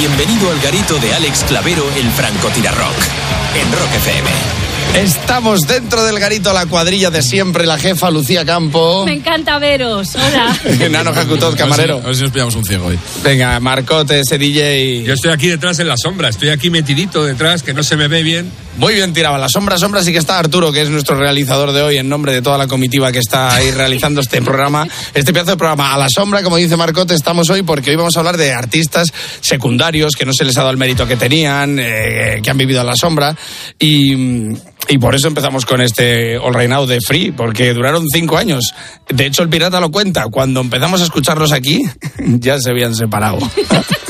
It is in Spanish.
Bienvenido al garito de Alex Clavero, el francotirarrock, en Rock FM. Estamos dentro del garito, la cuadrilla de siempre, la jefa Lucía Campo. Me encanta veros, hola. Nano Jacutov, camarero. A ver si nos pillamos un ciego hoy. Venga, Marcote, ese DJ. Yo estoy aquí detrás en la sombra, estoy aquí metidito detrás, que no se me ve bien. Muy bien tirado, la sombra sí que está Arturo, que es nuestro realizador de hoy, en nombre de toda la comitiva que está ahí realizando este programa, este pedazo de programa. A la sombra, como dice Marcote, estamos hoy porque hoy vamos a hablar de artistas secundarios que no se les ha dado el mérito que tenían, que han vivido a la sombra, y por eso empezamos con este All Right Now de Free, porque duraron 5 años. De hecho, el pirata lo cuenta, cuando empezamos a escucharlos aquí, ya se habían separado.